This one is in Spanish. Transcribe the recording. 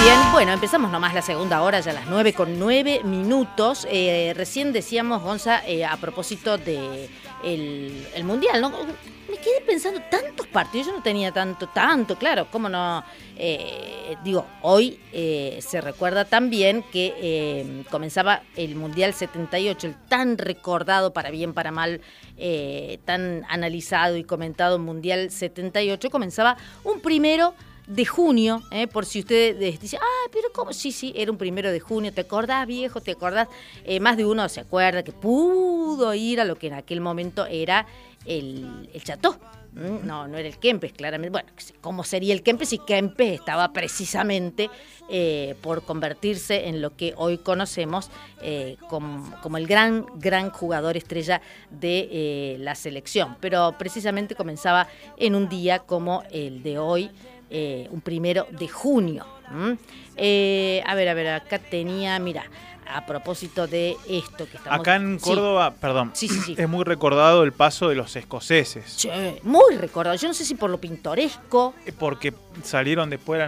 bien, bueno, empezamos nomás la segunda hora, ya a las 9:09. Recién decíamos, Gonza, a propósito de el Mundial, ¿no? Me quedé pensando, tantos partidos, yo no tenía tanto, claro, cómo no. Hoy se recuerda también que comenzaba el Mundial 78, el tan recordado, para bien, para mal, tan analizado y comentado Mundial 78, comenzaba un 1 de junio, por si ustedes dicen, pero ¿cómo? Sí, era un 1 de junio, ¿te acordás, viejo? ¿Te acordás? Más de uno se acuerda que pudo ir a lo que en aquel momento era el Chateau. No era el Kempes, claramente. Bueno, ¿cómo sería el Kempes si Kempes estaba precisamente por convertirse en lo que hoy conocemos como el gran jugador estrella de la selección? Pero precisamente comenzaba en un día como el de hoy, un 1 de junio. A ver, acá tenía, mira, a propósito de esto que estamos... Acá en Córdoba, perdón, sí. es muy recordado el paso de los escoceses. Sí, muy recordado. Yo no sé si por lo pintoresco. Porque salieron después